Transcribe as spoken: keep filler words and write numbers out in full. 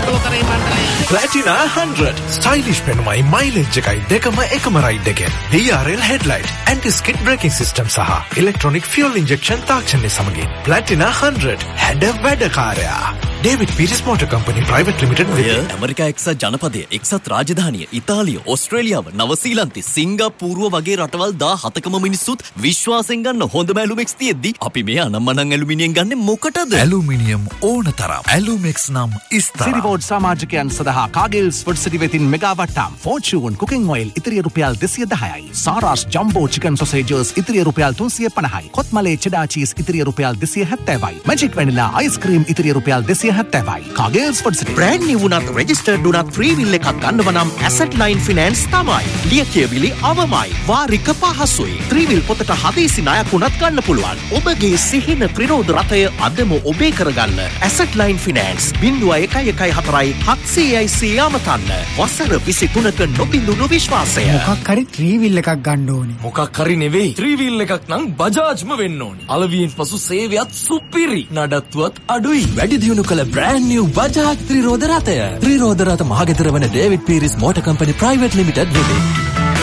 ලෝතරේ මණ්ඩලය. Platina one hundred stylish පෙනුමයි mileage එකයි දෙකම එකම ride එකෙන්. D R L headlight, anti-skid braking system සහ electronic fuel injection තාක්ෂණය සමගින් Platina one hundred හැඩ වැඩකාරයා. David Peters Motor Company Private Limited with America එක්සත් ජනපදයේ එක්සත් රාජධානිය ඉතාලිය ඕස්ට්‍රේලියාව නවසීලන්තේ සිංගප්පූරුව වගේ රටවල් දාහතකම මිනිස්සුත් විශ්වාසයෙන් ගන්න හොඳම ඇලුමෙක්ස් තියෙද්දි අපි මේ අනම්මනම් ඇලුමිනියම් ගන්නේ මොකටද? ඇලුමිනියම් ඕනතරම් ඇලුමෙක්ස් නම් ඉස්තර. සිරිවෝඩ් සමාජිකයන් සඳහා කාගෙල්ස් ෆුඩ් සිටි වෙතින් මෙගා වට්ටම් ෆෝචූන් කුකින් ඔයිල් ඉතිරිය රුපියල් දෙසිය දහයයි. සාරාස් ජම්බෝ චිකන් සොසේජර්ස් ඉතිරිය රුපියල් තුන්සිය පනහයි. කොත්මලේ චෙඩා චීස් ඉතිරිය රුපියල් දෙසිය හැත්තෑවයි. මැජික් වැනිලා අයිස්ක්‍රීම් ඉතිරිය රුපියල් දෙසිය හැත්තෑවයි. කාගෙල්ස් ෆුඩ් සිටි brand new වුණත් registered වුණත් free will එකක් ගන්නව නම් asset line finance තමයි. ලියකියවිලි අවමයි. වාරික පහසුයි. three will පොතට හදිසි ණයක් වුණත් ගන්න පුළුවන්. ඔබගේ සිහින ත්‍රිරෝධ රථය අදම ඔබේ කරගන්න. asset line finance zero one one four seven zero zero අමතන්න. වසර විසිතුනක නොබිඳුණු විශ්වාසය. මොකක් හරි three will එකක් ගන්න ඕනේ. මොකක් හරි නෙවෙයි. three will එකක් නම් බජාජ්ම වෙන්න ඕනේ. අලවියෙන් පසු සේවයත් සුපිරි. නඩත්තුවත් අඩුයි. වැඩි දියුණු කළ brand new බජාජ් ත්‍රිරෝධ රථය. ත්‍රිරෝධ රථ මහගෙදර වන David Peiris motor company private limited වෙති.